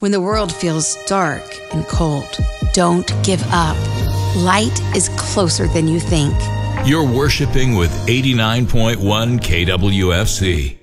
When the world feels dark and cold, don't give up. Light is closer than you think. You're worshiping with 89.1 KWFC.